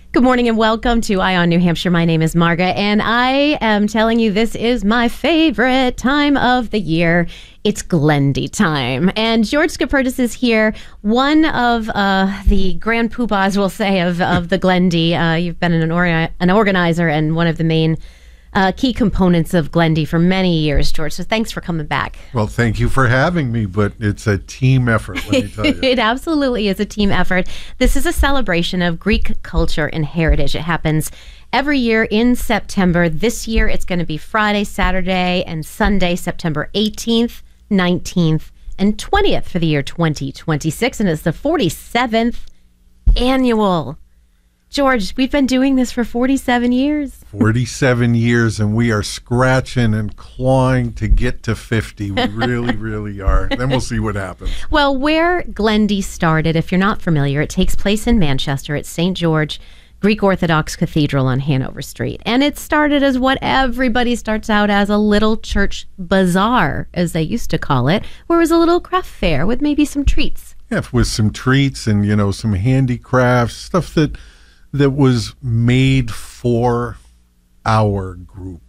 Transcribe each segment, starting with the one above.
Good morning and welcome to Eye on New Hampshire. My name is Marga, and I am telling you this is my favorite time of the year. It's Glendy time. And George Scopertis is here, one of the grand poobahs, we'll say, of the Glendy. You've been an organizer and one of the main key components of Glendy for many years, George. So thanks for coming back. Well, thank you for having me, but it's a team effort, let me tell you. It absolutely is a team effort. This is a celebration of Greek culture and heritage. It happens every year in September. This year, it's going to be Friday, Saturday, and Sunday, September 18th, 19th, and 20th for the year 2026. And it's the 47th annual. George, we've been doing this for 47 years. 47 years, and we are scratching and clawing to get to 50. We really, really are. Then we'll see what happens. Well, where Glendy started, if you're not familiar, it takes place in Manchester at St. George Greek Orthodox Cathedral on Hanover Street. And it started as what everybody starts out as, a little church bazaar, as they used to call it, where it was a little craft fair with maybe some treats. Yeah, with some treats and, some handicrafts, stuff that was made for our group,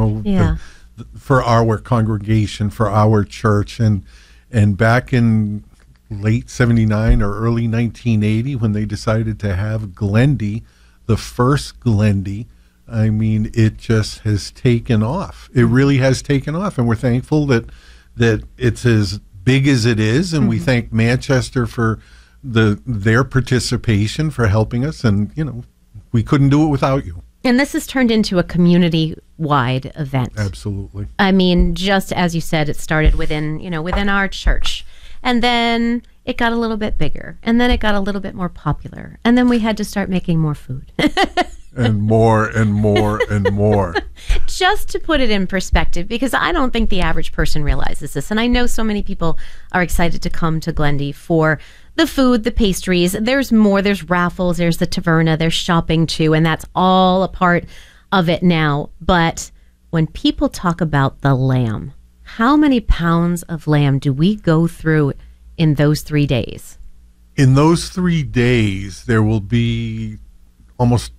for our congregation, for our church. And back in late 79 or early 1980, when they decided to have Glendy, the first Glendy, I mean, it just has taken off. It really has taken off. And we're thankful that it's as big as it is. And we thank Manchester for their participation, for helping us, and we couldn't do it without you. And this has turned into a community-wide event. Absolutely. I mean, just as you said, it started within our church, and then it got a little bit bigger, and then it got a little bit more popular, and then we had to start making more food. And more and more and more. Just to put it in perspective, because I don't think the average person realizes this, and I know so many people are excited to come to Glendy for the food, the pastries. There's more. There's raffles. There's the taverna. There's shopping too, and that's all a part of it now. But when people talk about the lamb, how many pounds of lamb do we go through in those 3 days? In those 3 days, there will be almost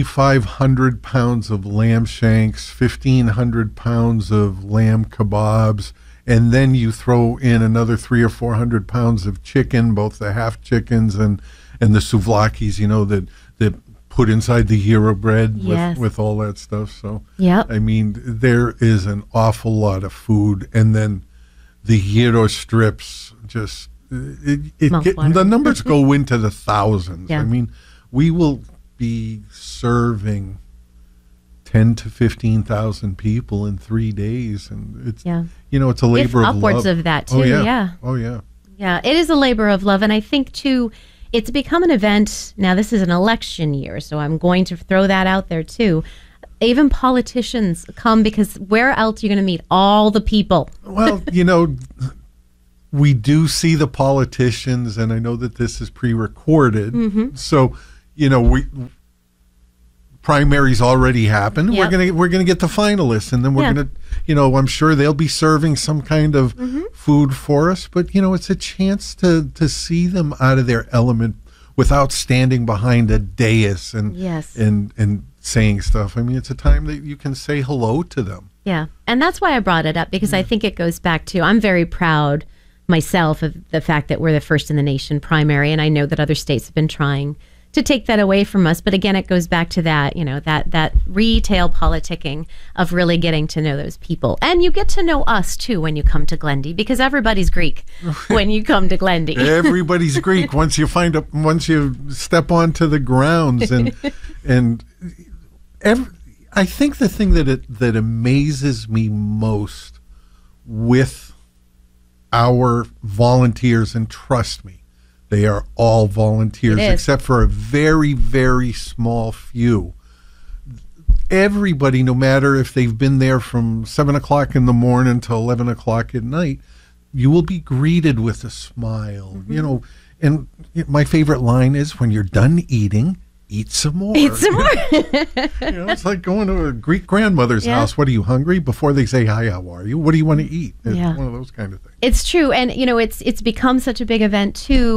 2,500 pounds of lamb shanks, 1,500 pounds of lamb kebabs, and then you throw in another 300 or 400 pounds of chicken, both the half chickens and the souvlakis, that put inside the hero bread with all that stuff. So, I mean, there is an awful lot of food, and then the hero strips just the numbers go into the thousands. I mean, we will be serving 10 to 15,000 people in 3 days, and it's it's a labor of love. Upwards of that too. Oh yeah. Yeah, it is a labor of love, and I think too, it's become an event. Now this is an election year, so I'm going to throw that out there too. Even politicians come, because where else are you going to meet all the people? Well, we do see the politicians, and I know that this is pre-recorded, so primaries already happened. Yep. We're gonna get the finalists, and then we're gonna, I'm sure they'll be serving some kind of food for us. But it's a chance to see them out of their element without standing behind a dais and saying stuff. I mean, it's a time that you can say hello to them. Yeah, and that's why I brought it up, because I think it goes back to, I'm very proud myself of the fact that we're the first in the nation primary, and I know that other states have been trying to take that away from us. But again, it goes back to that, that retail politicking of really getting to know those people. And you get to know us too when you come to Glendy, because everybody's Greek when you come to Glendy. Everybody's Greek once you step onto the grounds, and I think the thing that amazes me most with our volunteers, and trust me, they are all volunteers except for a very, very small few. Everybody, no matter if they've been there from 7 o'clock in the morning till 11 o'clock at night, you will be greeted with a smile. And my favorite line is, when you're done eating, eat some more. Eat some more. It's like going to a Greek grandmother's house. What, are you hungry? Before they say, hi, how are you? What do you want to eat? It's one of those kind of things. It's true. And, it's become such a big event, too,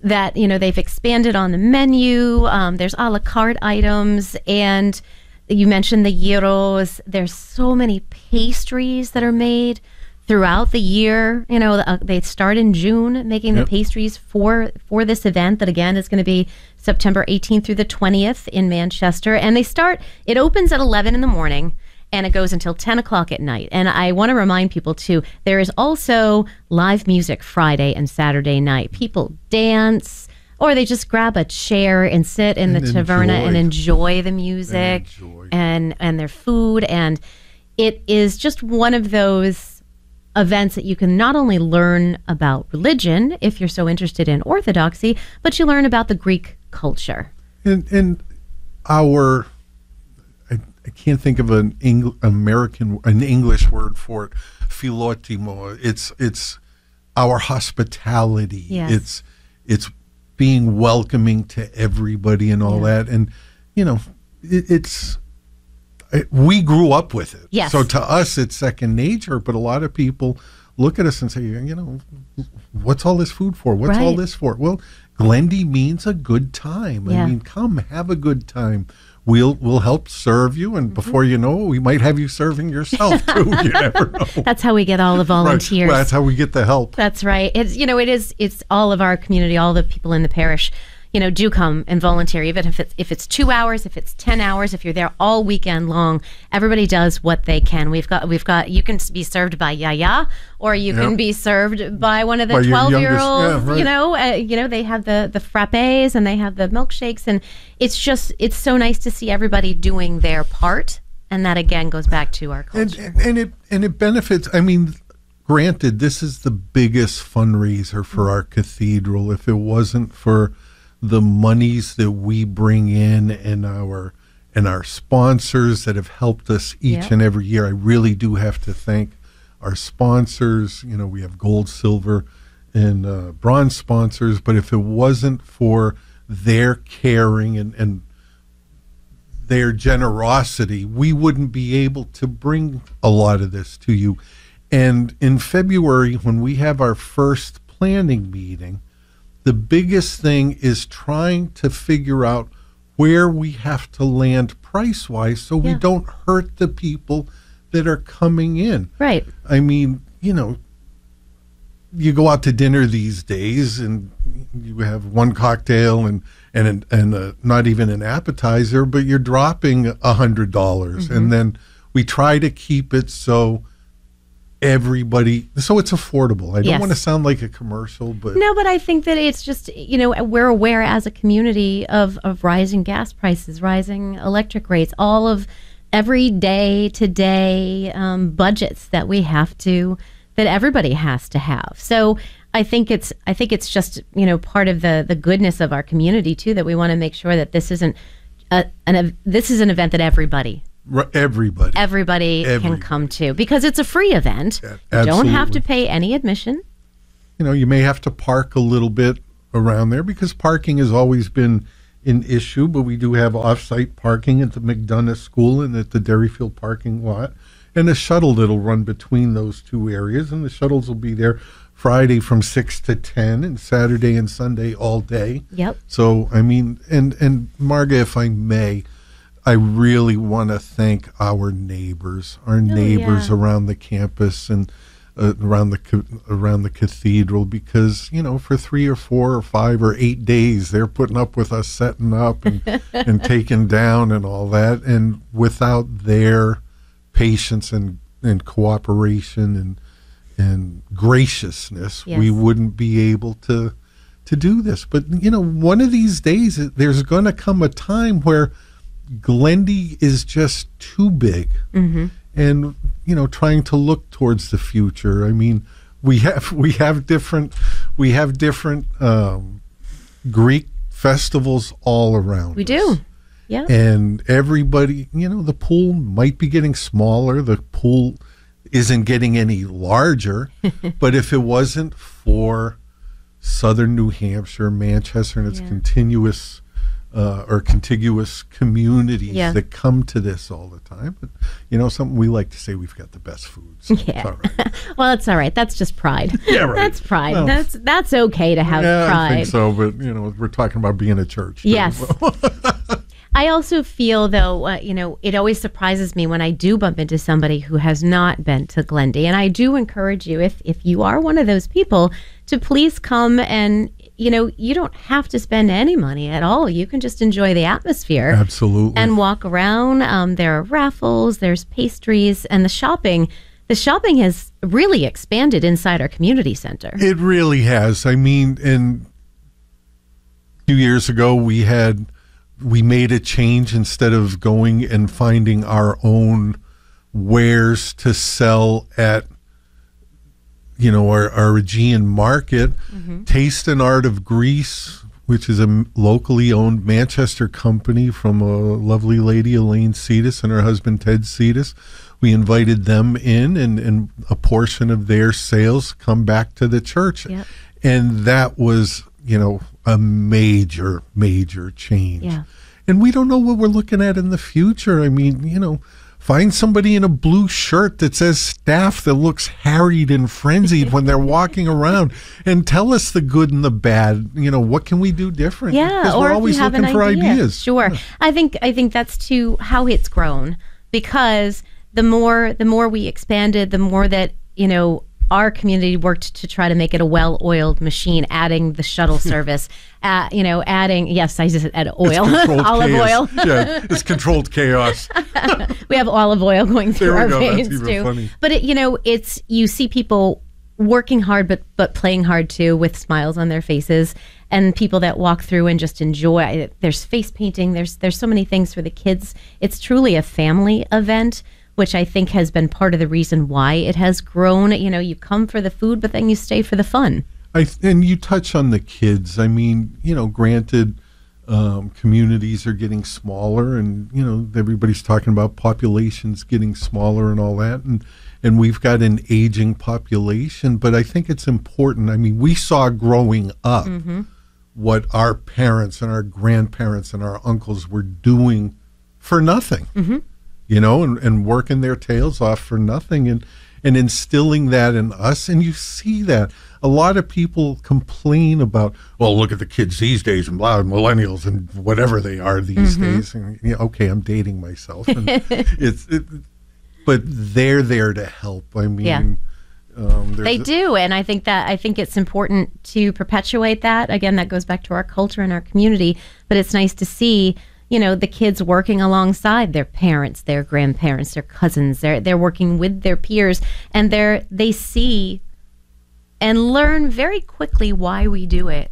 that, they've expanded on the menu. There's a la carte items, and you mentioned the gyros. There's so many pastries that are made throughout the year. They start in June making the pastries for this event that, again, is going to be September 18th through the 20th in Manchester. And it opens at 11 in the morning and it goes until 10 o'clock at night. And I want to remind people, too, there is also live music Friday and Saturday night. People dance, or they just grab a chair and sit in the taverna and enjoy the music and their food. And it is just one of those events that you can not only learn about religion, if you're so interested in Orthodoxy, but you learn about the Greek culture. And I can't think of an English word for it, philotimo. It's our hospitality. Yes. It's being welcoming to everybody and all that. And, we grew up with it. Yes. So to us, it's second nature. But a lot of people look at us and say, what's all this food for? What's all this for? Well, Glendy means a good time. Yeah. I mean, come have a good time. We'll help serve you, and before you know it, we might have you serving yourself too. You never know. That's how we get all the volunteers. Right. Well, that's how we get the help. That's right. It's all of our community, all the people in the parish, do come and volunteer, even if it's 2 hours, if it's 10 hours, if you're there all weekend long. Everybody does what they can. We've got. You can be served by Yaya, or you can be served by one of the 12-year-olds. They have the frappes and they have the milkshakes, and it's so nice to see everybody doing their part. And that again goes back to our culture. And it benefits. I mean, granted, this is the biggest fundraiser for our cathedral. If it wasn't for the monies that we bring in and our sponsors that have helped us each and every year, I really do have to thank our sponsors. We have gold, silver, and bronze sponsors. But if it wasn't for their caring and their generosity, we wouldn't be able to bring a lot of this to you. And in February, when we have our first planning meeting, the biggest thing is trying to figure out where we have to land price-wise so we don't hurt the people that are coming in. Right. I mean, you go out to dinner these days and you have one cocktail and not even an appetizer, but you're dropping $100. And then we try to keep it so it's affordable. I don't want to sound like a commercial, but no, but I think that it's just, we're aware as a community of rising gas prices, rising electric rates, all of every day to day budgets that that everybody has to have. So I think it's just, part of the goodness of our community too, that we want to make sure that this isn't this is an event that everybody can come to, because it's a free event. Yeah, you don't have to pay any admission. You may have to park a little bit around there because parking has always been an issue, but we do have off-site parking at the McDonough School and at the Derryfield parking lot, and a shuttle that'll run between those two areas, and the shuttles will be there Friday from 6 to 10 and Saturday and Sunday all day. Yep. So, I mean, and Marga, if I may, I really want to thank our neighbors around the campus and around the cathedral, because for 3 or 4 or 5 or 8 days they're putting up with us setting up and taking down and all that, and without their patience and cooperation and graciousness, we wouldn't be able to do this. But one of these days there's going to come a time where Glendy is just too big, and trying to look towards the future. I mean, we have different Greek festivals all around. We do, yeah. And everybody, the pool might be getting smaller. The pool isn't getting any larger. But if it wasn't for Southern New Hampshire, Manchester, and its continuous or contiguous communities Yeah. that come to this all the time. But, you know, something we like to say, we've got the best food. So Yeah. it's all right. Well, it's all right. That's just pride. Yeah, right. That's pride. Well, That's okay to have Yeah, pride. I think so. But, you know, we're talking about being a church. too, Yes. so. I also feel, though, you know, it always surprises me when I do bump into somebody who has not been to Glendy. And I do encourage you, if you are one of those people, to please come and, you know, you don't have to spend any money at all. You can just enjoy the atmosphere. Absolutely. And walk around. There are raffles, there's pastries, and the shopping. The shopping has really expanded inside our community center. It really has. I mean, and a few years ago, we made a change. Instead of going and finding our own wares to sell at, you know, our Aegean market. Taste and Art of Greece, which is a locally owned Manchester company from a lovely lady, Elaine Cetus, and her husband, Ted Cetus. We invited them in, and a portion of their sales come back to the church. Yep. And that was, you know, a major, major change. Yeah. And we don't know what we're looking at in the future. I mean, you know, find somebody in a blue shirt that says staff that looks harried and frenzied when they're walking around, and tell us the good and the bad. You know, what can we do different? Yeah, because or we're if always you have looking an for idea. ideas. Sure. I think that's too how it's grown, because the more we expanded, the more that, you know, our community worked to try to make it a well-oiled machine, adding the shuttle service, you know, adding, yes, I just add oil, olive chaos. oil. Yeah, it's controlled chaos. We have olive oil going through There we our go. That's veins even too. funny. But you know, you see people working hard, but playing hard too, with smiles on their faces, and people that walk through and just enjoy. There's face painting. There's so many things for the kids. It's truly a family event, which I think has been part of the reason why it has grown. You know, you come for the food, but then you stay for the fun. And you touch on the kids. I mean, you know, granted, communities are getting smaller, and, you know, everybody's talking about populations getting smaller and all that. And we've got an aging population, but I think it's important. I mean, we saw growing up what our parents and our grandparents and our uncles were doing for nothing. You know, and working their tails off for nothing, and instilling that in us. And you see that a lot of people complain about, well, look at the kids these days, and blah, millennials and whatever they are these days. And, you know, okay, I'm dating myself, and but they're there to help. I mean, Yeah. They do, and I think it's important to perpetuate that. Again, that goes back to our culture and our community. But it's nice to see, you know, the kids working alongside their parents, their grandparents, their cousins. They're working with their peers, and they see and learn very quickly why we do it.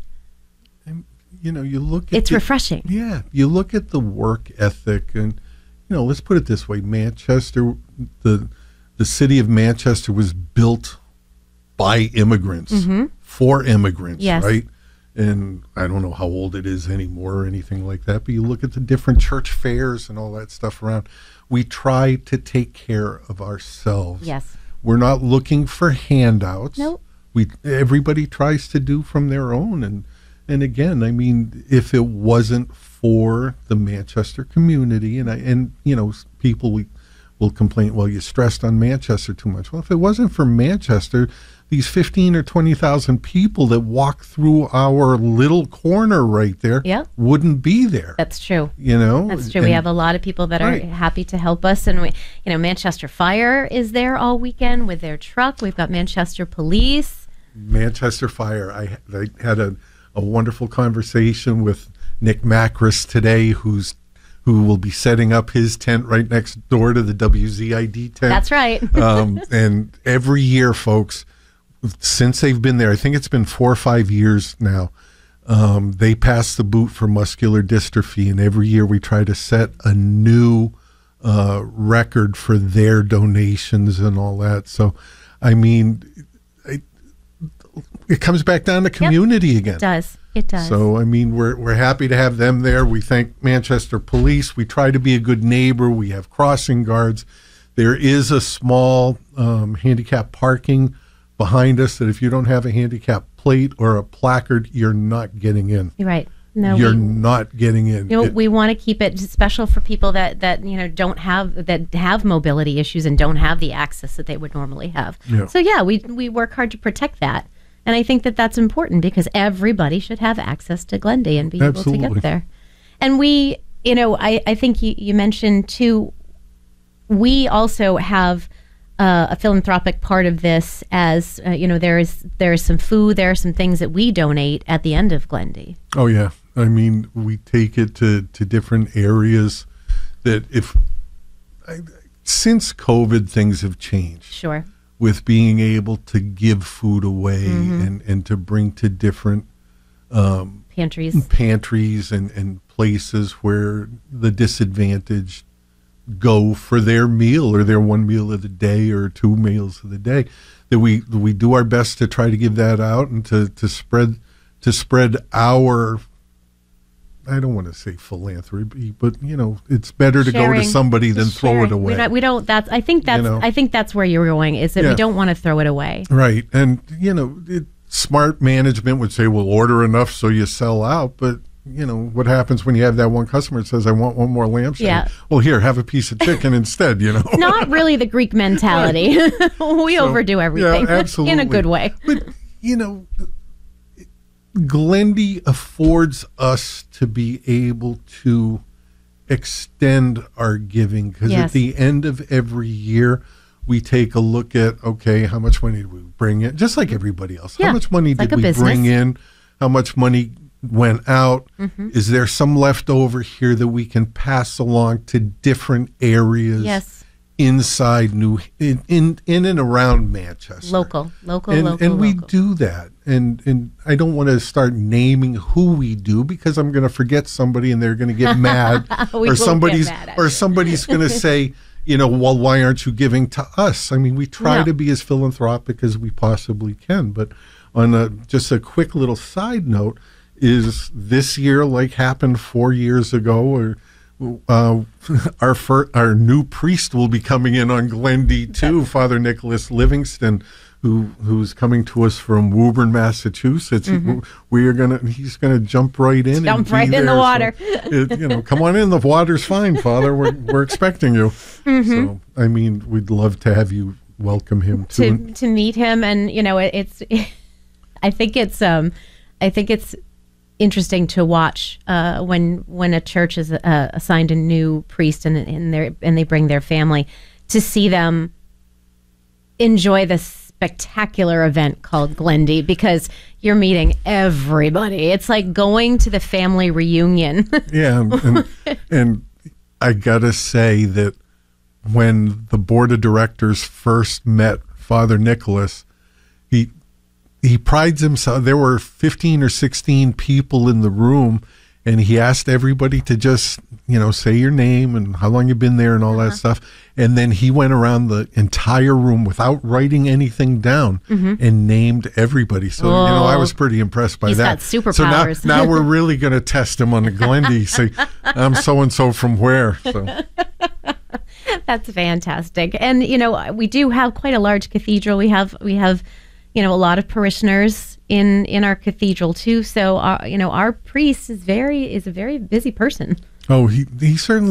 You know, you look at It's refreshing. Yeah, you look at the work ethic, and, you know, let's put it this way: Manchester, the city of Manchester was built by immigrants for immigrants, Yes. right? And I don't know how old it is anymore or anything like that, but you look at the different church fairs and all that stuff around. We try to take care of ourselves. Yes. We're not looking for handouts. Nope. Everybody tries to do from their own, and again, I mean, if it wasn't for the Manchester community, and you know, people will complain, well, you stressed on Manchester too much. Well, if it wasn't for Manchester, these 15 or 20,000 people that walk through our little corner right there Yep. wouldn't be there. That's true. You know, That's true. We have a lot of people that are Right. happy to help us, and you know, Manchester Fire is there all weekend with their truck. We've got Manchester Police. Manchester Fire. I had a wonderful conversation with Nick Macris today, who will be setting up his tent right next door to the WZID tent. That's right. And every year, folks, since they've been there, I think it's been 4 or 5 years now, they pass the boot for muscular dystrophy, and every year we try to set a new record for their donations and all that. So, I mean, it comes back down to community again. It does. It does. So, I mean, we're happy to have them there. We thank Manchester Police. We try to be a good neighbor. We have crossing guards. There is a small handicap parking behind us that if you don't have a handicap plate or a placard, you're not getting in. You're right. No, you're not getting in. We want to keep it special for people that don't have mobility issues and don't have the access that they would normally have. Yeah. So we work hard to protect that, and I think that that's important because everybody should have access to Glendy and be able to get there. And we, I think you mentioned too. We also have a philanthropic part of this, as there is some food, there are some things that we donate at the end of Glendy. Oh yeah, I mean we take it to different areas that since COVID things have changed. Sure. With being able to give food away and to bring to different pantries and places where the disadvantaged go for their meal or their one meal of the day or two meals of the day, that we do our best to try to give that out and to spread our, I don't want to say philanthropy, but it's better to go to somebody than throw it away. I think that's where you're going, is that we don't want to throw it away. Right. And smart management would say, well, order enough so you sell out, but what happens when you have that one customer that says, I want one more lamb shank? Yeah. Well, here, have a piece of chicken instead, It's not really the Greek mentality. We overdo everything. Yeah, absolutely. In a good way. But, Glendy affords us to be able to extend our giving, because at the end of every year, we take a look at, okay, how much money did we bring in? Just like everybody else. How much money did we bring in? How much money went out? Is there some left over here that we can pass along to different areas inside in and around Manchester? Local. And we do that. And I don't want to start naming who we do, because I'm going to forget somebody and they're going to get mad. or somebody's going to say, well, why aren't you giving to us? I mean, we try to be as philanthropic as we possibly can. But on just a quick little side note, is this year, like happened 4 years ago, or our new priest will be coming in on Glendy too, Father Nicholas Livingston, who's coming to us from Woburn, Massachusetts. He's gonna jump right in. Jump right in the water. So, come on in. The water's fine, Father. We're expecting you. So, I mean, we'd love to have you welcome him to meet him, and I think it's interesting to watch when a church is assigned a new priest and they bring their family, to see them enjoy this spectacular event called Glendy, because you're meeting everybody. It's like going to the family reunion. Yeah, and I gotta say that when the board of directors first met Father Nicholas, he prides himself. There were 15 or 16 people in the room, and he asked everybody to just, say your name and how long you've been there and all that stuff. And then he went around the entire room without writing anything down and named everybody. So, I was pretty impressed by that. He's got superpowers. So now we're really going to test him on the Glendy. Say, I'm so-and-so from where. So. That's fantastic. And, we do have quite a large cathedral. We have a lot of parishioners in our cathedral too. So our priest is a very busy person. Oh, he certainly